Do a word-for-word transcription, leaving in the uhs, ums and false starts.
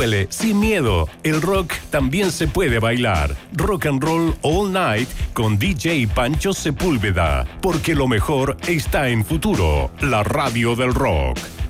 duele, sin miedo. El rock también se puede bailar. Rock and Roll All Night con D J Pancho Sepúlveda. Porque lo mejor está en Futuro, la radio del rock.